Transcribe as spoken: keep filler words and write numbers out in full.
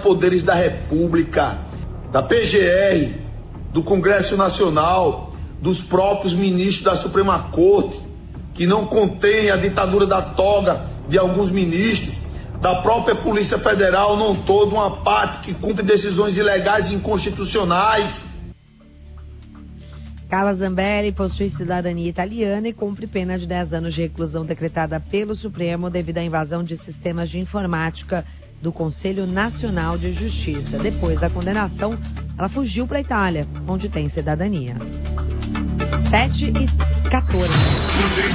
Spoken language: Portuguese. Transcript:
poderes da República, da P G R, do Congresso Nacional, dos próprios ministros da Suprema Corte, que não contém a ditadura da toga de alguns ministros, da própria Polícia Federal, não toda uma parte que cumpre decisões ilegais e inconstitucionais. Carla Zambelli possui cidadania italiana e cumpre pena de dez anos de reclusão decretada pelo Supremo devido à invasão de sistemas de informática do Conselho Nacional de Justiça. Depois da condenação, ela fugiu para a Itália, onde tem cidadania. sete e quatorze.